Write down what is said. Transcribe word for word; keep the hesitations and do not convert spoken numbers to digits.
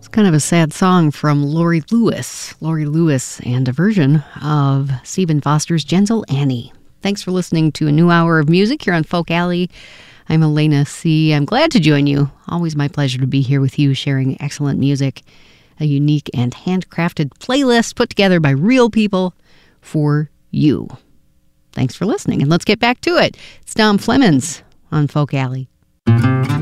Kind of a sad song from Laurie Lewis. Laurie Lewis and a version of Stephen Foster's Gentle Annie. Thanks for listening to a new hour of music here on Folk Alley. I'm Elena C. I'm glad to join you. Always my pleasure to be here with you, sharing excellent music, a unique and handcrafted playlist put together by real people for you. Thanks for listening, and let's get back to it. It's Dom Flemons on Folk Alley.